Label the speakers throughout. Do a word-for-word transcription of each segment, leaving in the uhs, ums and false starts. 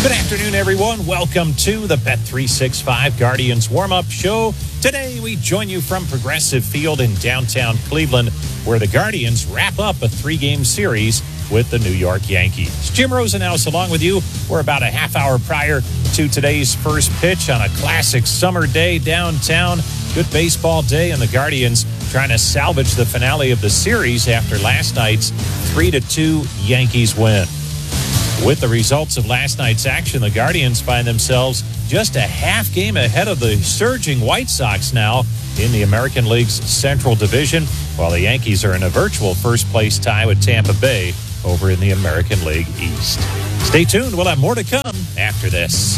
Speaker 1: Good afternoon, everyone. Welcome to the Bet three sixty-five Guardians warm-up show. Today, we join you from Progressive Field in downtown Cleveland, where the Guardians wrap up a three-game series with the New York Yankees. Jim Rosenhaus along with you. We're about a half hour prior to today's first pitch on a classic summer day downtown. Good baseball day, and the Guardians trying to salvage the finale of the series after last night's three to two Yankees win. With the results of last night's action, the Guardians find themselves just a half game ahead of the surging White Sox now in the American League's Central Division, while the Yankees are in a virtual first-place tie with Tampa Bay over in the American League East. Stay tuned. We'll have more to come after this.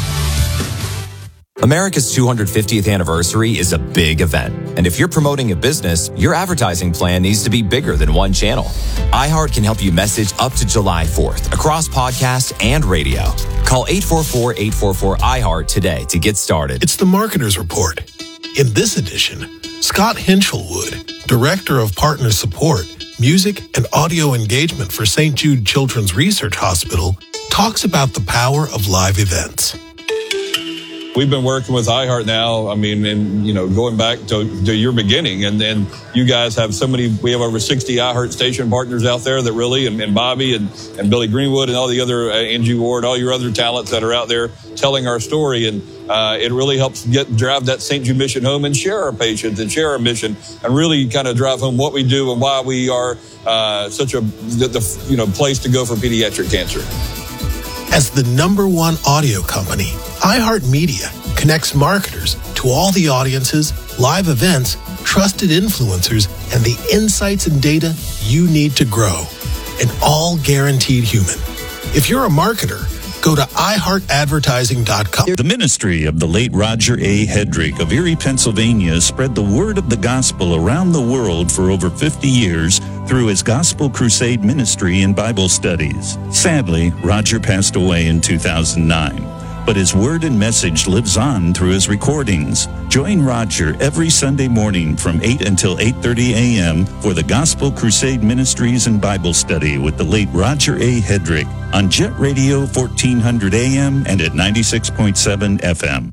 Speaker 2: America's two hundred fiftieth anniversary is a big event. And if you're promoting a business, your advertising plan needs to be bigger than one channel. iHeart can help you message up to July fourth across podcast and radio. Call eight four four, eight four four, I HEART today to get started.
Speaker 3: It's the Marketer's Report. In this edition, Scott Hinchelwood, Director of Partner Support, Music and Audio Engagement for Saint Jude Children's Research Hospital, talks about the power of live events.
Speaker 4: We've been working with iHeart now, I mean, and, you know, going back to, to your beginning, and then you guys have so many, we have over sixty iHeart station partners out there that really, and, and Bobby and, and Billy Greenwood and all the other, uh, Angie Ward, all your other talents that are out there telling our story. And uh, it really helps get drive that Saint Jude mission home and share our patients and share our mission and really kind of drive home what we do and why we are uh, such a, the, the, you know, place to go for pediatric cancer.
Speaker 3: As the number one audio company, iHeartMedia connects marketers to all the audiences, live events, trusted influencers, and the insights and data you need to grow. And all guaranteed human. If you're a marketer, go to i heart advertising dot com.
Speaker 5: The ministry of the late Roger A. Hedrick of Erie, Pennsylvania, spread the word of the gospel around the world for over fifty years through his Gospel Crusade ministry and Bible studies. Sadly, Roger passed away in two thousand nine, but his word and message lives on through his recordings. Join Roger every Sunday morning from eight until eight thirty a.m. for the Gospel Crusade Ministries and Bible Study with the late Roger A. Hedrick on Jet Radio fourteen hundred A M and at ninety-six point seven F M.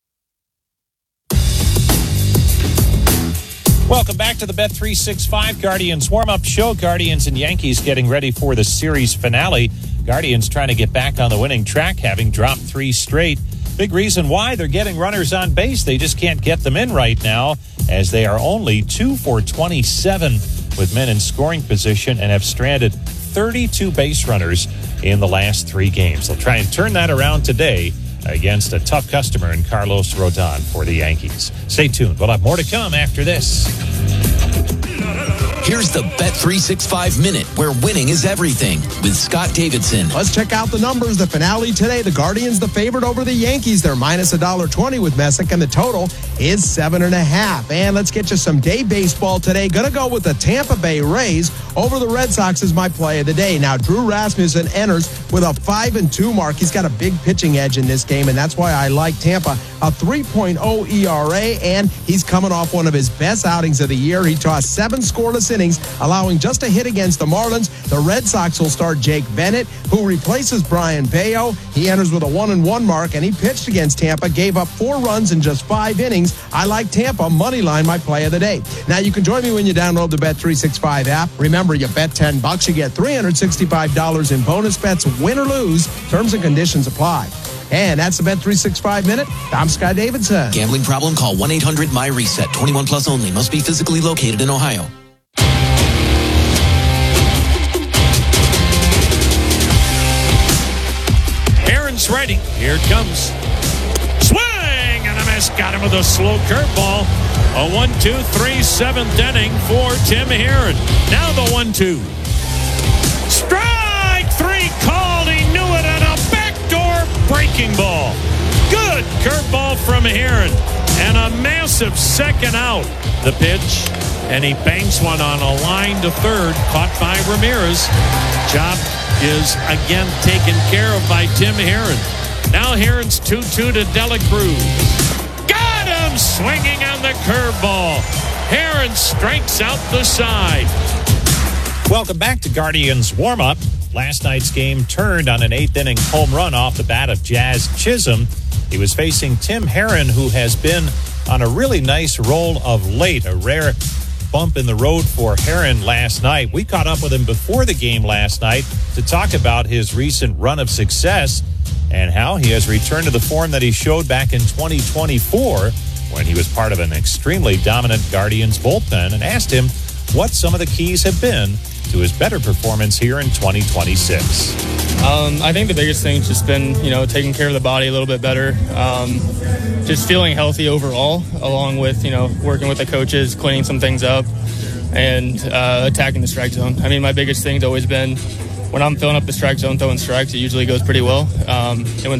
Speaker 1: Welcome back to the Bet three sixty-five Guardians warm-up show. Guardians and Yankees getting ready for the series finale. Guardians trying to get back on the winning track, having dropped three straight. Big reason why they're getting runners on base. They just can't get them in right now, as they are only two for twenty-seven with men in scoring position and have stranded thirty-two base runners in the last three games. They'll try and turn that around today against a tough customer in Carlos Rodon for the Yankees. Stay tuned. We'll have more to come after this.
Speaker 6: Here's the Bet three sixty-five Minute, where winning is everything, with Scott Davidson.
Speaker 7: Let's check out the numbers. The finale today, the Guardians the favorite over the Yankees. They're minus one dollar twenty with Messick, and the total is seven and a half. And let's get you some day baseball today. Gonna go with the Tampa Bay Rays over the Red Sox is my play of the day. Now, Drew Rasmussen enters with a five and two mark. He's got a big pitching edge in this game, and that's why I like Tampa. A three point oh E R A, and he's coming off one of his best outings of the year. He tossed seven scoreless innings, allowing just a hit against the Marlins. The Red Sox will start Jake Bennett, who replaces Brian Bayo. He enters with a one and one mark, and he pitched against Tampa, gave up four runs in just five innings. I like Tampa, money line, my play of the day. Now, you can join me when you download the Bet three sixty-five app. Remember, you bet ten bucks, you get three hundred sixty-five dollars in bonus bets, win or lose. Terms and conditions apply. And that's the Bet three sixty-five Minute. I'm Scott Davidson.
Speaker 6: Gambling problem? Call one eight hundred M Y reset. twenty-one plus only. Must be physically located in Ohio.
Speaker 1: Aaron's ready. Here it comes. Swing and a miss. Got him with a slow curveball. A one two three seventh inning for Tim Herron. Now the one two. Strike three called. He knew it, and a backdoor breaking ball. Good curveball from Herron. And a massive second out. The pitch. And he banks one on a line to third. Caught by Ramirez. Job is again taken care of by Tim Herron. Now Herron's two two to Dela Cruz. Got him swinging on the curveball. Herron strikes out the side. Welcome back to Guardians Warm-Up. Last night's game turned on an eighth-inning home run off the bat of Jazz Chisholm. He was facing Tim Herron, who has been on a really nice roll of late, a rare bump in the road for Herron last night. We caught up with him before the game last night to talk about his recent run of success and how he has returned to the form that he showed back in twenty twenty-four when he was part of an extremely dominant Guardians bullpen, and asked him what some of the keys have been to his better performance here in twenty twenty-six.
Speaker 8: Um, I think the biggest thing's just been, you know, taking care of the body a little bit better. Um, just feeling healthy overall, along with, you know, working with the coaches, cleaning some things up, and uh, attacking the strike zone. I mean, my biggest thing's always been when I'm filling up the strike zone, throwing strikes, it usually goes pretty well. Um, and when